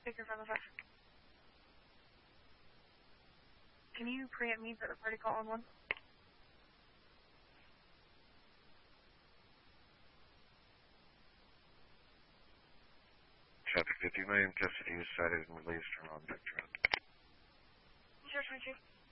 Speaker from the 5. Can you preempt me for the party call on 1? Traffic 50 million, custody is cited and released from object truck. Sure, 22.